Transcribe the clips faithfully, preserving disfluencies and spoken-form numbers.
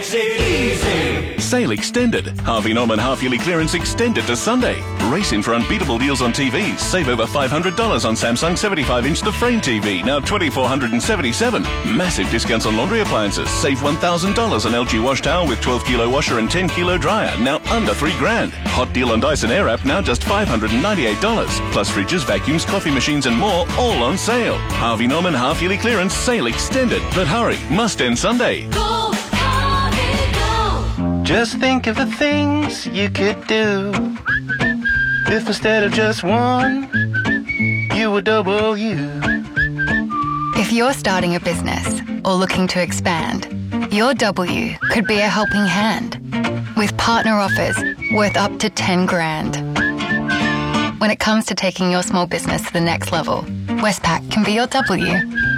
makes it easy. Sale extended. Harvey Norman half-yearly clearance extended to Sunday. Race in for unbeatable deals on T Vs. Save over five hundred dollars on Samsung seventy-five inch The Frame T V, now two thousand four hundred seventy-seven dollars. Massive discounts on laundry appliances. Save one thousand dollars on L G wash towel with twelve kilo washer and ten kilo dryer, now under three grand. Hot deal on Dyson Airwrap, now just five hundred ninety-eight dollars. Plus fridges, vacuums, coffee machines and more, all on sale. Harvey Norman half-yearly clearance sale extended. But hurry, must end Sunday. Go, Harvey, go. Just think of the things you could do if instead of just one, you were double you. If you're starting a business or looking to expand, your W could be a helping hand with partner offers worth up to ten grand. When it comes to taking your small business to the next level, Westpac can be your W.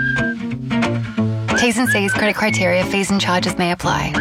T's and C's, credit criteria, fees and charges may apply.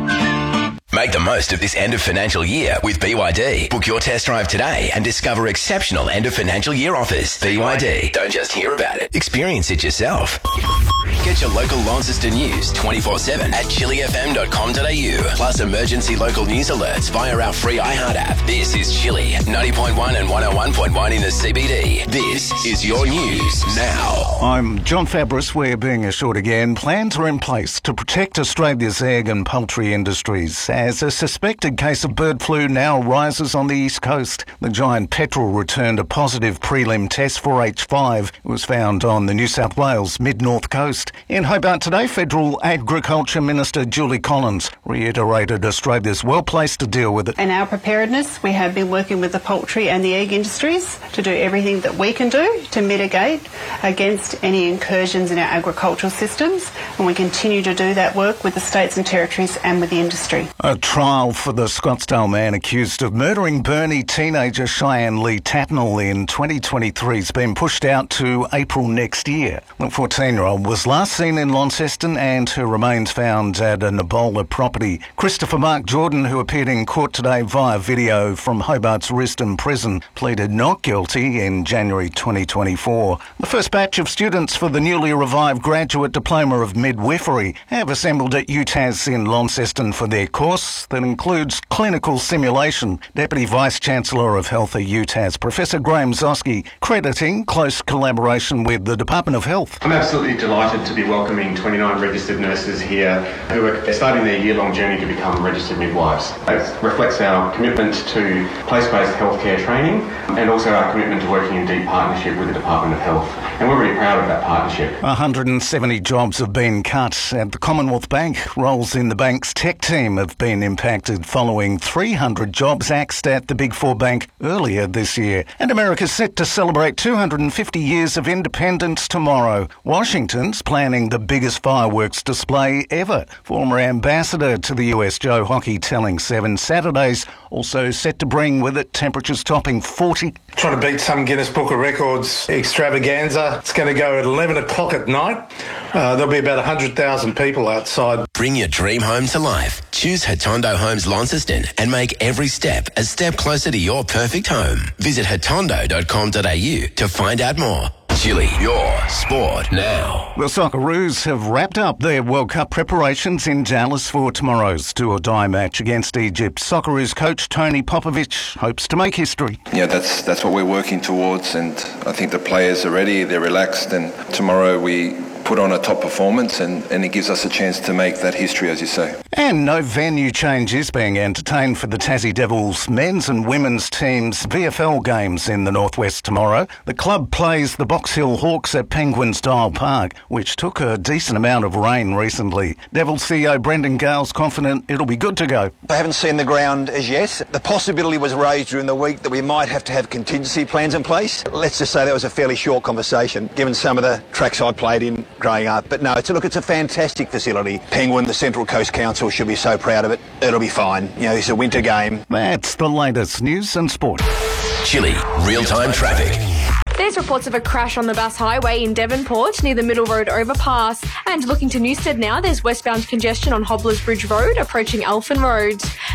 Make the most of this end of financial year with B Y D. Book your test drive today and discover exceptional end of financial year offers. B Y D. Don't just hear about it. Experience it yourself. Get your local Launceston news twenty-four seven at chili f m dot com dot a u. Plus emergency local news alerts via our free iHeart app. This is Chili, ninety point one and one oh one point one in the C B D. This is your news now. I'm John Fabris. We're being assured again plans are in place to protect Australia's egg and poultry industries as a suspected case of bird flu now rises on the east coast. The giant petrel returned a positive prelim test for H five. It was found on the New South Wales mid-north coast. In Hobart today, Federal Agriculture Minister Julie Collins reiterated Australia's well placed to deal with it. In our preparedness, we have been working with the poultry and the egg industries to do everything that we can do to mitigate against any incursions in our agricultural systems, and we continue to do that work with the states and territories and with the industry. A trial for the Scottsdale man accused of murdering Burnie teenager Cheyenne Lee Tatnall in twenty twenty-three has been pushed out to April next year. The fourteen-year-old was last seen in Launceston and her remains found at a Nabola property. Christopher Mark Jordan, who appeared in court today via video from Hobart's Risdon prison, pleaded not guilty in January twenty twenty-four. The first batch of students for the newly revived Graduate Diploma of Midwifery have assembled at U T A S in Launceston for their course that includes clinical simulation. Deputy Vice-Chancellor of Health at U T A S, Professor Graham Zosky, crediting close collaboration with the Department of Health. I'm absolutely delighted to be welcoming twenty-nine registered nurses here who are starting their year-long journey to become registered midwives. It reflects our commitment to place-based healthcare training and also our commitment to working in deep partnership with the Department of Health. And we're really proud of that partnership. one hundred seventy jobs have been cut at the Commonwealth Bank. Roles in the bank's tech team have been impacted following three hundred jobs axed at the Big Four Bank earlier this year. And America's set to celebrate two hundred fifty years of independence tomorrow. Washington's planning the biggest fireworks display ever. Former ambassador to the U S, Joe Hockey, telling Seven. Saturday's also set to bring with it temperatures topping forty. Trying to beat some Guinness Book of Records extravaganza. It's going to go at eleven o'clock at night. Uh, there'll be about one hundred thousand people outside. Bring your dream home to life. Choose Hotondo Homes Launceston and make every step a step closer to your perfect home. Visit hotondo dot com dot a u to find out more. Chili, your sport now. The Socceroos have wrapped up their World Cup preparations in Dallas for tomorrow's do-or-die match against Egypt. Socceroos coach Tony Popovic hopes to make history. Yeah, that's that's what we're working towards, and I think the players are ready, they're relaxed, and tomorrow we put on a top performance and, and it gives us a chance to make that history, as you say. And no venue change is being entertained for the Tassie Devils men's and women's teams' V F L games in the Northwest tomorrow. The club plays the Box Hill Hawks at Penguins Dial Park, which took a decent amount of rain recently. Devils C E O Brendan Gale's confident it'll be good to go. I haven't seen the ground as yet. The possibility was raised during the week that we might have to have contingency plans in place. Let's just say that was a fairly short conversation, given some of the tracks I played in growing up. But no, it's a, look, it's a fantastic facility. Penguin, the Central Coast Council, should be so proud of it. It'll be fine. You know, it's a winter game. That's the latest news and sport. Chili, real-time traffic. There's reports of a crash on the Bass Highway in Devonport near the Middle Road overpass. And looking to Newstead now, there's westbound congestion on Hobblers Bridge Road approaching Elfin Road.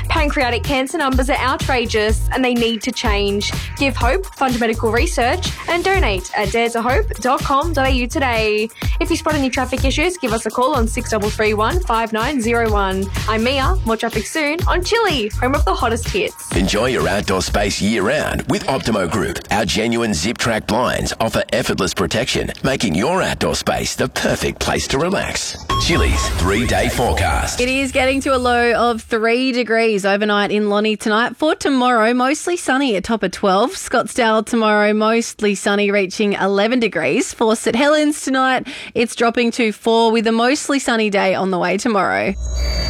Pancreatic cancer numbers are outrageous and they need to change. Give hope, fund medical research and donate at dare to hope dot com dot a u today. If you spot any traffic issues, give us a call on six three three one, five nine zero one. I'm Mia. More traffic soon on Chili, home of the hottest hits. Enjoy your outdoor space year-round with Optimo Group. Our genuine zip-track blinds offer effortless protection, making your outdoor space the perfect place to relax. Chili's three-day forecast. It is getting to a low of three degrees overnight in Lonnie tonight. For tomorrow, mostly sunny at top of twelve. Scottsdale tomorrow, mostly sunny, reaching eleven degrees. For St Helens tonight, it's dropping to four with a mostly sunny day on the way tomorrow.